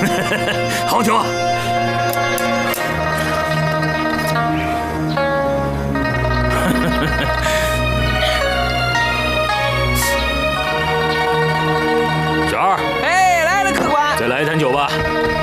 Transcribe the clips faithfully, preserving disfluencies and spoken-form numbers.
好酒啊！小二， 哎，来了，客官。 再来一坛酒吧。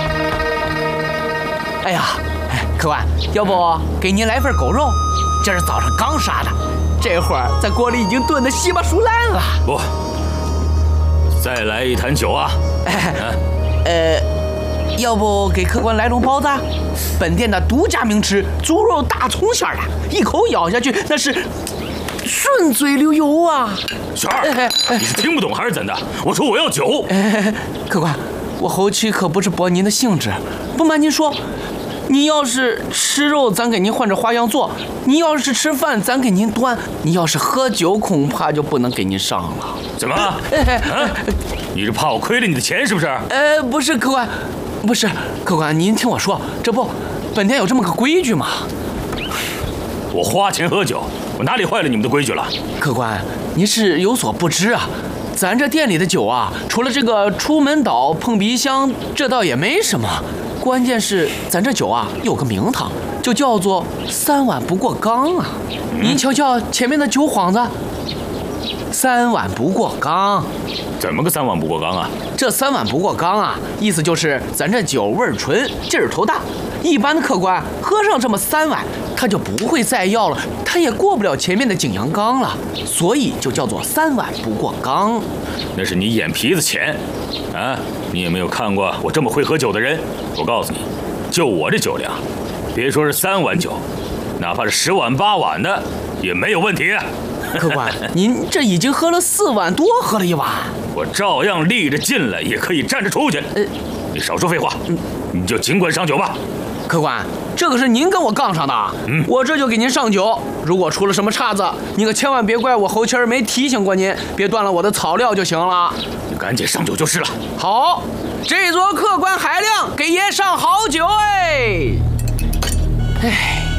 哎呀，哎，客官，要不给您来份狗肉？今儿早上刚杀的，这会儿在锅里已经炖得稀巴熟烂了。 不，再来一坛酒啊！ 哎，呃，要不给客官来笼包子？本店的独家名吃，猪肉大葱馅儿的，一口咬下去那是顺嘴溜油啊！ 小二，你是听不懂还是怎的？我说我要酒。 哎，客官，我后期可不是驳您的兴致，不瞒您说。你要是吃肉，咱给您换着花样做；你要是吃饭，咱给您端；你要是喝酒，恐怕就不能给您上了。 怎么？啊？你是怕我亏了你的钱是不是？ 呃，不是，客官，不是客官，您听我说，这不，本店有这么个规矩吗？ 我花钱喝酒，我哪里坏了你们的规矩了？ 客官，您是有所不知啊。咱这店里的酒啊，除了这个出门倒碰鼻香，这倒也没什么。关键是咱这酒啊有个名堂，就叫做三碗不过冈啊。您瞧瞧前面的酒幌子，三碗不过冈。 怎么个三碗不过冈啊？ 这三碗不过冈啊，意思就是咱这酒味儿纯，劲儿头大。一般的客官喝上这么三碗，他就不会再要了，他也过不了前面的景阳冈了，所以就叫做三碗不过冈。 那是你眼皮子浅啊！你有没有看过我这么会喝酒的人？我告诉你，就我这酒量，别说是三碗酒，哪怕是十碗八碗的也没有问题。 客官，您这已经喝了四碗多，喝了一碗， 我照样立着进来，也可以站着出去。呃，你少说废话，嗯，你就尽管上酒吧。 客官，这可是您跟我杠上的，嗯，我这就给您上酒。如果出了什么岔子，你可千万别怪我侯七儿没提醒过您，别断了我的草料就行了。 你赶紧上酒就是了。 好，这桌客官海量，给爷上好酒哎！哎。